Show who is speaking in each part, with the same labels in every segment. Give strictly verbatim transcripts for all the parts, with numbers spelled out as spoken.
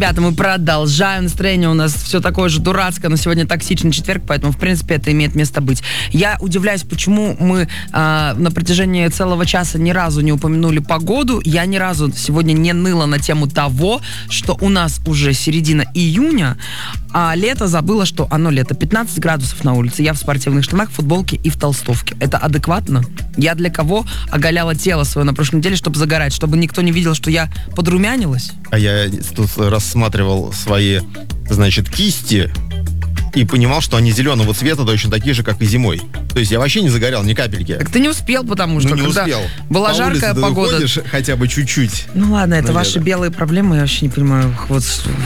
Speaker 1: Ребята, мы продолжаем. Настроение у нас все такое же дурацкое, но сегодня токсичный четверг, поэтому, в принципе, это имеет место быть. Я удивляюсь, почему мы э, на протяжении целого часа ни разу не упомянули погоду. Я ни разу сегодня не ныла на тему того, что у нас уже середина июня, а лето забыла, что оно лето. пятнадцать градусов на улице. Я в спортивных штанах, футболке и в толстовке. Это адекватно? Я для кого оголяла тело свое на прошлой неделе, чтобы загорать? Чтобы никто не видел, что я подрумянилась?
Speaker 2: А я тут рассматривал свои, значит, кисти и понимал, что они зеленого цвета точно такие же, как и зимой. То есть я вообще не загорел ни капельки.
Speaker 1: Так ты не успел, потому что
Speaker 2: ну, не
Speaker 1: когда
Speaker 2: успел.
Speaker 1: была
Speaker 2: По
Speaker 1: жаркая
Speaker 2: улице
Speaker 1: погода...
Speaker 2: ты выходишь хотя бы чуть-чуть.
Speaker 1: Ну ладно, это
Speaker 2: наверное.
Speaker 1: Ваши белые проблемы, я вообще не понимаю. Вот...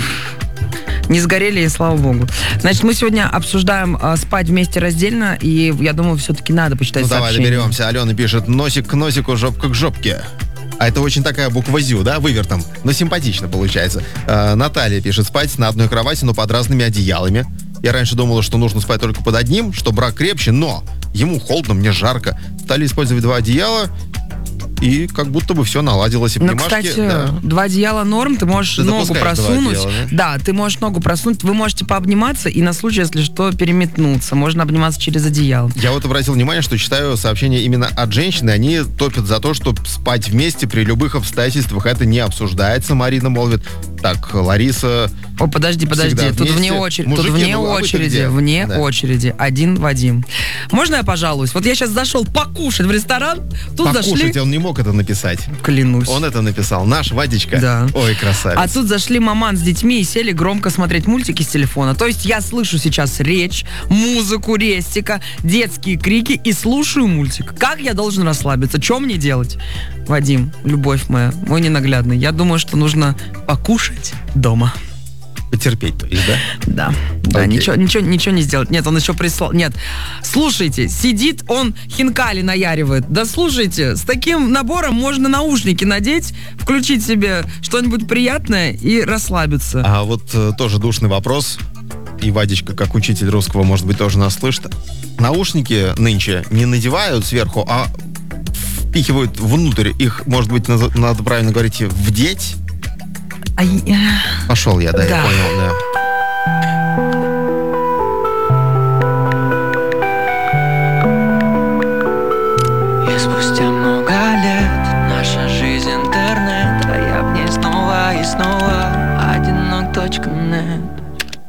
Speaker 1: Не сгорели, и слава богу. Значит, мы сегодня обсуждаем э, спать вместе раздельно, и я думаю, все-таки надо почитать
Speaker 2: ну,
Speaker 1: сообщения.
Speaker 2: давай доберемся. Алена пишет: носик к носику, жопка к жопке. А это очень такая буква «зю», да, вывертом. Но симпатично получается. Э, Наталья пишет: спать на одной кровати, но под разными одеялами. Я раньше думала, что нужно спать только под одним, что брак крепче, но ему холодно, мне жарко. Стали использовать два одеяла, и как будто бы все наладилось. И
Speaker 1: ну,
Speaker 2: обнимашки,
Speaker 1: кстати,
Speaker 2: да.
Speaker 1: два одеяла норм, ты можешь
Speaker 2: ты
Speaker 1: ногу просунуть.
Speaker 2: Одеяла,
Speaker 1: да? да, ты можешь ногу просунуть, вы можете пообниматься и на случай, если что, переметнуться. Можно обниматься через одеяло.
Speaker 2: Я вот обратил внимание, что читаю сообщения именно от женщины, они топят за то, чтобы спать вместе при любых обстоятельствах. Это не обсуждается, Марина молвит. Так, Лариса...
Speaker 1: О, подожди, подожди, тут вне очереди,
Speaker 2: Мужики,
Speaker 1: тут вне
Speaker 2: ну,
Speaker 1: очереди, вне
Speaker 2: да.
Speaker 1: очереди, один Вадим. Можно я пожалуюсь? Вот я сейчас зашел покушать в ресторан, тут
Speaker 2: покушать,
Speaker 1: зашли...
Speaker 2: он не мог это написать.
Speaker 1: Клянусь.
Speaker 2: Он это написал, наш Вадичка.
Speaker 1: Да.
Speaker 2: Ой, красавец.
Speaker 1: А тут зашли маман с детьми и сели громко смотреть мультики с телефона. То есть я слышу сейчас речь, музыку Рестика, детские крики и слушаю мультик. Как я должен расслабиться? Что мне делать? Вадим, любовь моя, мой ненаглядный, я думаю, что нужно покушать дома.
Speaker 2: Потерпеть, то есть, да?
Speaker 1: Да, да,
Speaker 2: Окей.
Speaker 1: ничего, ничего, ничего не сделать. Нет, он еще прислал. Нет, слушайте, сидит он, хинкали наяривает. Да слушайте, с таким набором можно наушники надеть, включить себе что-нибудь приятное и расслабиться.
Speaker 2: А вот э, тоже душный вопрос. И Вадичка, как учитель русского, может быть, тоже нас слышит. Наушники нынче не надевают сверху, а впихивают внутрь. Их, может быть, надо, надо правильно говорить, вдеть?
Speaker 1: А я...
Speaker 2: Пошел я, да,
Speaker 1: Да.
Speaker 2: я понял, да.